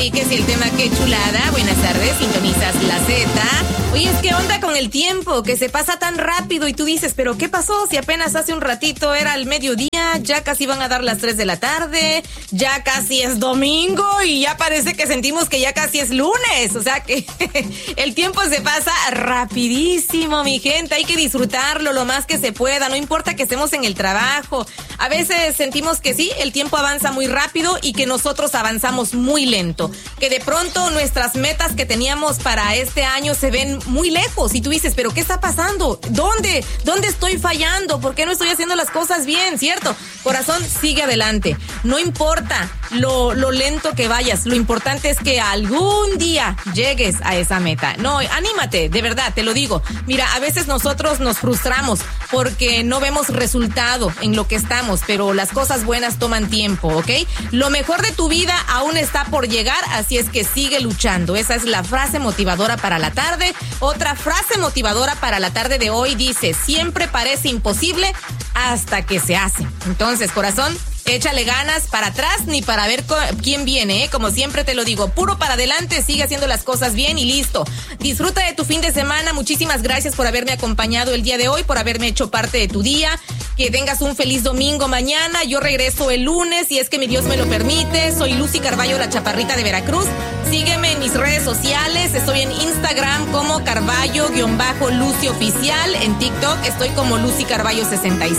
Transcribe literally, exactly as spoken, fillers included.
Enríquez y el tema Qué Chulada. Buenas tardes, sintonizas La Z. Oye, es que onda con el tiempo, que se pasa tan rápido y tú dices, pero ¿qué pasó? Si apenas hace un ratito era el mediodía, ya casi van a dar las tres de la tarde, ya casi es domingo y ya parece que sentimos que ya casi es lunes. O sea que el tiempo se pasa rapidísimo, mi gente. Hay que disfrutarlo lo más que se pueda, no importa que estemos en el trabajo. A veces sentimos que sí, el tiempo avanza muy rápido y que nosotros avanzamos muy lento. Que de pronto nuestras metas que teníamos para este año se ven muy lejos y tú dices, pero ¿qué está pasando? ¿Dónde? ¿Dónde estoy fallando? ¿Por qué no estoy haciendo las cosas bien? ¿Cierto? Corazón, sigue adelante. No importa lo, lo lento que vayas, lo importante es que algún día llegues a esa meta. No, anímate, de verdad, te lo digo. Mira, a veces nosotros nos frustramos porque no vemos resultado en lo que estamos, pero las cosas buenas toman tiempo, ¿ok? Lo mejor de tu vida aún está por llegar, así es que sigue luchando. Esa es la frase motivadora para la tarde. Otra frase motivadora para la tarde de hoy dice, siempre parece imposible hasta que se hace. Entonces, corazón, échale ganas, para atrás ni para ver quién viene, ¿eh? Como siempre te lo digo, puro para adelante, sigue haciendo las cosas bien y listo. Disfruta de tu fin de semana, muchísimas gracias por haberme acompañado el día de hoy, por haberme hecho parte de tu día. Que tengas un feliz domingo mañana, yo regreso el lunes, si es que mi Dios me lo permite. Soy Lucy Carballo, la chaparrita de Veracruz. Sígueme en mis redes sociales, estoy en Instagram como Carballo-Lucy Oficial, en TikTok estoy como Lucy Carballo sesenta y